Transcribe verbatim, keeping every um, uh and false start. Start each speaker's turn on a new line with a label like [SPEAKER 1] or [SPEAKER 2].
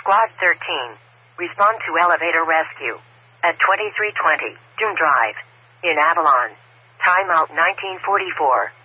[SPEAKER 1] Squad thirteen. Respond to elevator rescue. At twenty-three twenty, Doom Drive. In Avalon. Timeout nineteen forty-four.